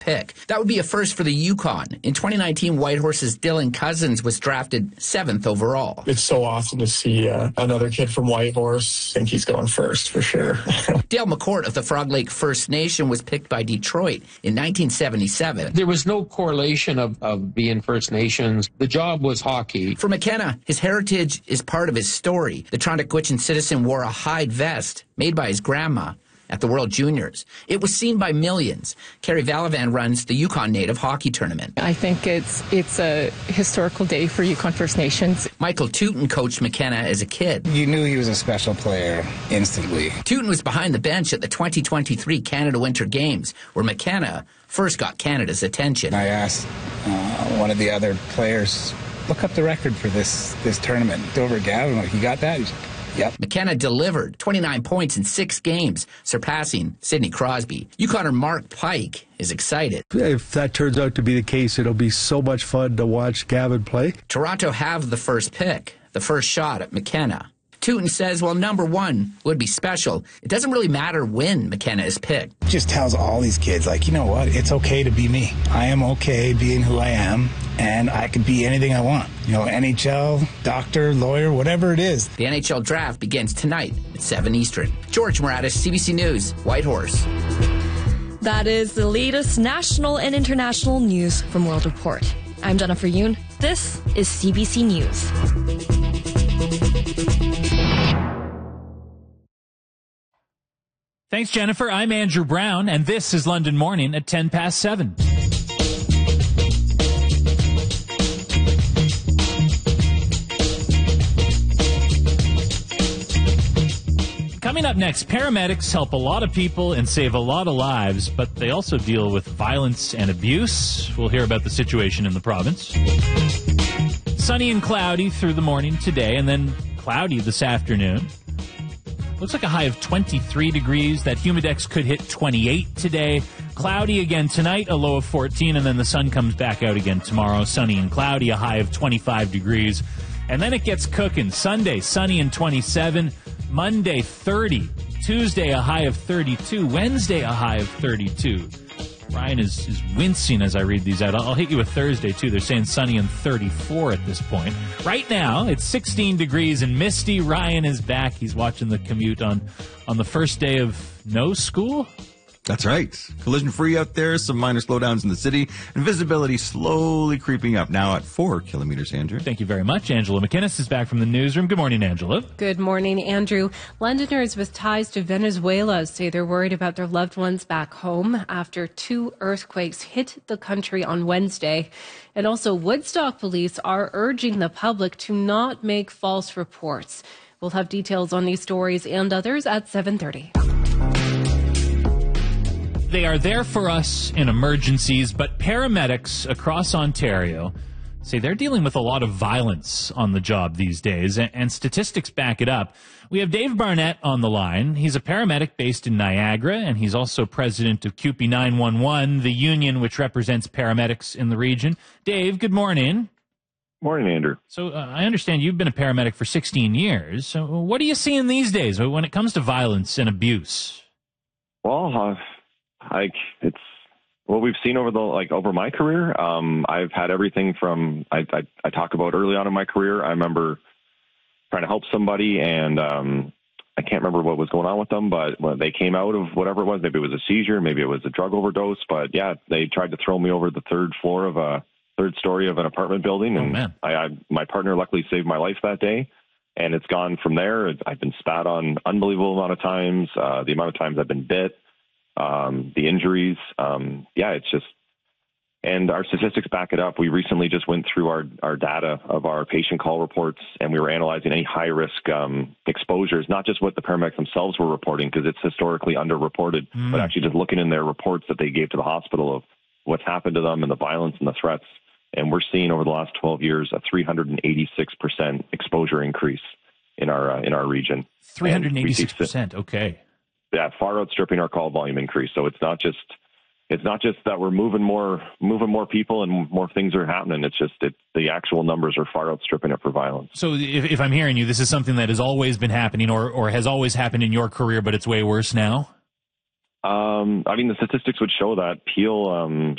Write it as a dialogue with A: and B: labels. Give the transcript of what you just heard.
A: pick. That would be a first for the Yukon. In 2019, Whitehorse's Dylan Cousins was drafted 7th overall.
B: It's so awesome to see another kid from Whitehorse. I think he's going first for sure.
A: Dale McCourt of the Frog Lake First Nation was picked by Detroit in 1977.
C: There was no correlation of being First Nations. The job was hockey.
A: For McKenna, his heritage is part of his story. The Trondequitchin citizen wore a hide vest made by his grandma at the World Juniors. It was seen by millions. Carrie Valavan runs the Yukon Native Hockey Tournament.
D: I think it's a historical day for Yukon First Nations.
A: Michael Tooten coached McKenna as a kid.
E: You knew he was a special player instantly.
A: Tooten was behind the bench at the 2023 Canada Winter Games, where McKenna first got Canada's attention.
E: I asked one of the other players, look up the record for this tournament. Dover Gavin, like, you got that? He's like, yep.
A: McKenna delivered 29 points in 6 games, surpassing Sidney Crosby. Yukoner Mark Pike is excited.
F: If that turns out to be the case, it'll be so much fun to watch Gavin play.
A: Toronto have the first pick, the first shot at McKenna. Tooten says, well, number 1 would be special. It doesn't really matter when McKenna is picked.
E: Just tells all these kids, like, you know what? It's okay to be me. I am okay being who I am, and I can be anything I want. You know, NHL, doctor, lawyer, whatever it is.
A: The NHL draft begins tonight at 7 Eastern. George Moratis, CBC News, Whitehorse.
G: That is the latest national and international news from World Report. I'm Jennifer Yoon. This is CBC News.
H: Thanks, Jennifer. I'm Andrew Brown, and this is London Morning at 10 past 7. Coming up next, paramedics help a lot of people and save a lot of lives, but they also deal with violence and abuse. We'll hear about the situation in the province. Sunny and cloudy through the morning today, and then cloudy this afternoon. Looks like a high of 23 degrees. That humidex could hit 28 today. Cloudy again tonight, a low of 14, and then the sun comes back out again tomorrow. Sunny and cloudy, a high of 25 degrees. And then it gets cooking. Sunday, sunny and 27. Monday, 30. Tuesday, a high of 32. Wednesday, a high of 32. Ryan is wincing as I read these out. I'll hit you with Thursday, too. They're saying sunny and 34 at this point. Right now, it's 16 degrees and misty. Ryan is back. He's watching the commute on the first day of no school.
I: That's right. Collision-free out there, some minor slowdowns in the city, and visibility slowly creeping up now at 4 kilometers, Andrew.
H: Thank you very much. Angela McInnes is back from the newsroom. Good morning, Angela.
J: Good morning, Andrew. Londoners with ties to Venezuela say they're worried about their loved ones back home after 2 earthquakes hit the country on Wednesday. And also, Woodstock police are urging the public to not make false reports. We'll have details on these stories and others at 7:30.
H: They are there for us in emergencies, but paramedics across Ontario say they're dealing with a lot of violence on the job these days, and statistics back it up. We have Dave Barnett on the line. He's a paramedic based in Niagara, and he's also president of CUPE 911, the union which represents paramedics in the region. Dave, good morning.
K: Morning, Andrew.
H: So I understand you've been a paramedic for 16 years. So what are you seeing these days when it comes to violence and abuse?
K: Well, it's what we've seen over my career. I've had everything from I talk about early on in my career. I remember trying to help somebody, and I can't remember what was going on with them, but when they came out of whatever it was, maybe it was a seizure, maybe it was a drug overdose. But yeah, they tried to throw me over the third story of an apartment building, and my partner luckily saved my life that day. And it's gone from there. I've been spat on unbelievable amount of times. The amount of times I've been bit. The injuries, it's just, and our statistics back it up. We recently just went through our data of our patient call reports, and we were analyzing any high risk exposures, not just what the paramedics themselves were reporting, because it's historically underreported, but actually just looking in their reports that they gave to the hospital of what's happened to them and the violence and the threats. And we're seeing over the last 12 years a 386% exposure increase in our region.
H: 386%, okay.
K: Yeah, far outstripping our call volume increase. So it's not just that we're moving more people and more things are happening. It's just the actual numbers are far outstripping it for violence.
H: So if I'm hearing you, this is something that has always been happening or has always happened in your career, but it's way worse now?
K: The statistics would show that. Peel